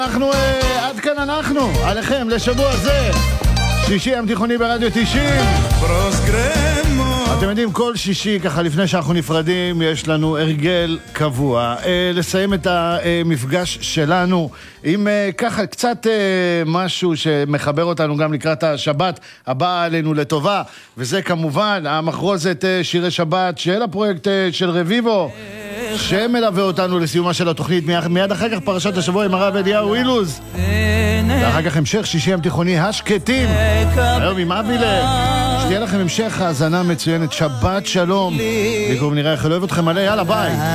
עד כאן אנחנו, עליכם לשבוע זה, שישי ים תיכוני ברדיו 90. אתם יודעים, כל שישי ככה לפני שאנחנו נפרדים יש לנו הרגל קבוע לסיים את המפגש שלנו עם ככה קצת משהו שמחבר אותנו גם לקראת השבת הבאה עלינו לטובה, וזה כמובן המחרוזת שירי שבת של הפרויקט של רביבו שמלווה אותנו לסיומה של התוכנית. מיד אחר כך פרשת השבוע עם הרב אליהו אילוז, ואחר כך המשך שישי ים תיכוני השקטים היום עם אבילה. שתהיה לכם המשך האזנה מצוינת, שבת שלום, וקוראים נראה איך לא אוהב אתכם מלא, יאללה ביי.